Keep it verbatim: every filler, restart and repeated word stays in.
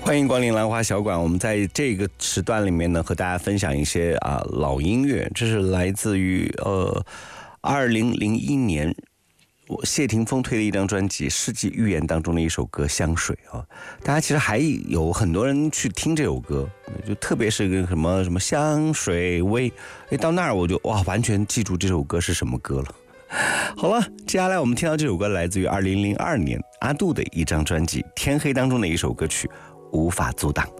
欢迎光临兰花小馆。我们在这个时段里面呢，和大家分享一些啊老音乐。这是来自于呃二零零一年谢霆锋推的一张专辑《世纪预言》当中的一首歌《香水》啊。大家其实还有很多人去听这首歌，就特别是个什么什么香水味，哎，到那儿我就哇完全记住这首歌是什么歌了。好了，接下来我们听到这首歌来自于二零零二年阿杜的一张专辑《天黑》当中的一首歌曲《无法阻挡》。